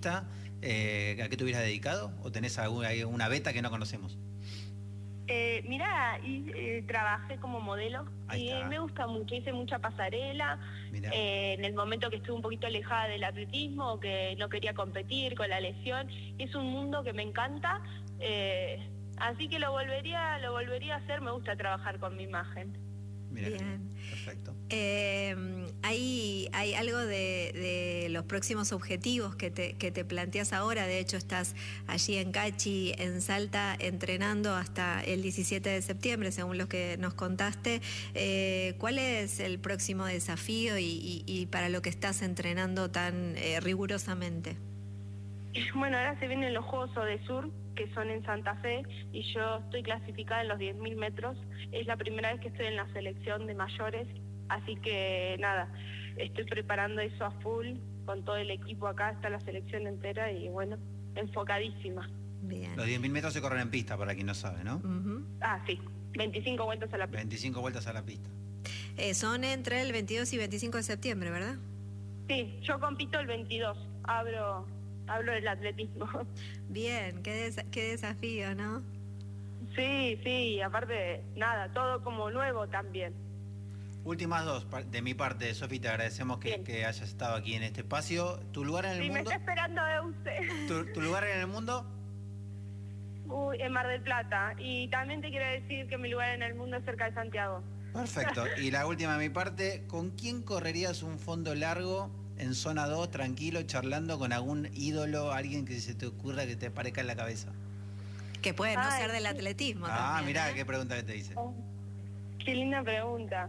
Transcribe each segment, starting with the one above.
deportista, ¿a qué te hubieras dedicado? ¿O tenés alguna beta que no conocemos? Mirá, trabajé como modelo y me gusta mucho, hice mucha pasarela. En el momento que estuve un poquito alejada del atletismo, que no quería competir con la lesión, es un mundo que me encanta, así que lo volvería a hacer. Me gusta trabajar con mi imagen. Mirá, bien, perfecto. Hay algo de los próximos objetivos que te planteas ahora. De hecho, estás allí en Cachi, en Salta, entrenando hasta el 17 de septiembre, según lo que nos contaste. ¿Cuál es el próximo desafío y para lo que estás entrenando tan rigurosamente? Bueno, ahora se vienen los Juegos Odesur, que son en Santa Fe, y yo estoy clasificada en los 10.000 metros. Es la primera vez que estoy en la selección de mayores, así que nada, estoy preparando eso a full, con todo el equipo acá, está la selección entera y bueno, enfocadísima. Bien. Los 10.000 metros se corren en pista, para quien no sabe, ¿no? Sí, 25 vueltas a la pista. 25 vueltas a la pista. Son entre el 22 y 25 de septiembre, ¿verdad? Sí, yo compito el 22, hablo del atletismo. Bien, qué desafío, ¿no? Sí, aparte, nada, todo como nuevo también. Últimas dos, de mi parte, Sofi, te agradecemos que hayas estado aquí en este espacio. ¿Tu lugar en el mundo? Sí, me está esperando Euse. ¿Tu lugar en el mundo? En Mar del Plata. Y también te quiero decir que mi lugar en el mundo es cerca de Santiago. Perfecto. Y la última de mi parte, ¿con quién correrías un fondo largo en zona 2, tranquilo, charlando con algún ídolo, alguien que se te ocurra que te parezca en la cabeza? Que puede no ser del atletismo también. Mirá, qué pregunta que te hice. Qué linda pregunta.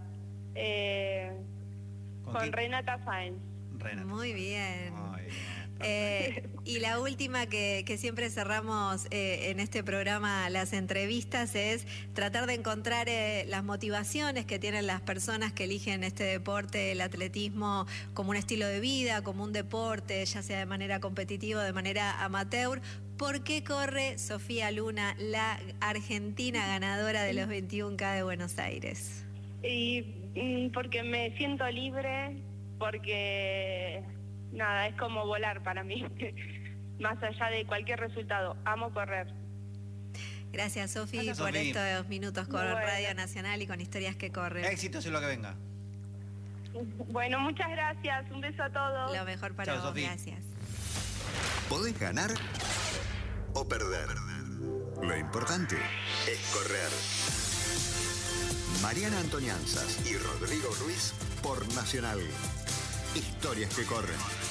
Con Renata Sáenz. Muy bien. Y la última que siempre cerramos en este programa, las entrevistas, es tratar de encontrar las motivaciones que tienen las personas que eligen este deporte, el atletismo, como un estilo de vida, como un deporte, ya sea de manera competitiva o de manera amateur. ¿Por qué corre Sofía Luna, la argentina ganadora de los 21K de Buenos Aires? Y porque me siento libre, porque nada, es como volar para mí, más allá de cualquier resultado. Amo correr. Gracias, Sofi, por estos minutos con Radio Nacional y con Historias que Corren. Éxitos en lo que venga. Bueno, muchas gracias. Un beso a todos. Lo mejor para vos, Sofi. Gracias. Podés ganar o perder. Lo importante es correr. Mariana Antonianzas y Rodrigo Ruiz por Nacional. Historias que corren.